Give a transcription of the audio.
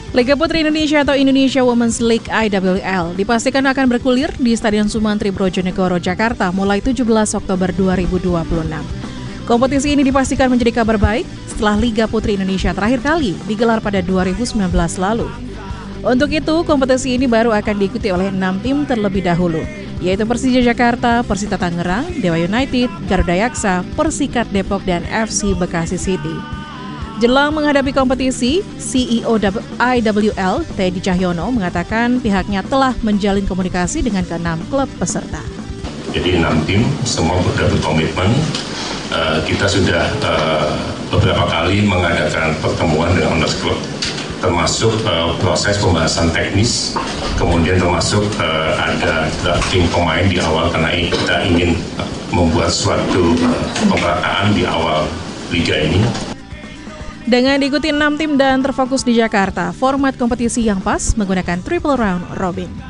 Liga Putri Indonesia atau Indonesia Women's League IWL dipastikan akan bergulir di Stadion Sumantri Brojonegoro, Jakarta mulai 17 Oktober 2026. Kompetisi ini dipastikan menjadi kabar baik setelah Liga Putri Indonesia terakhir kali digelar pada 2019 lalu. Untuk itu, kompetisi ini baru akan diikuti oleh 6 tim terlebih dahulu, yaitu Persija Jakarta, Persita Tangerang, Dewa United, Garuda Yaksa, Persikat Depok, dan FC Bekasi City. Jelang menghadapi kompetisi, CEO IWL, Teddy Cahyono, mengatakan pihaknya telah menjalin komunikasi dengan ke-6 klub peserta. Jadi 6 tim, semua sudah berkomitmen. Kita sudah beberapa kali mengadakan pertemuan dengan owners klub, termasuk proses pembahasan teknis, kemudian termasuk ada drafting pemain di awal karena kita ingin membuat suatu pemerataan di awal liga ini. Dengan diikuti 6 tim dan terfokus di Jakarta, format kompetisi yang pas menggunakan triple round robin.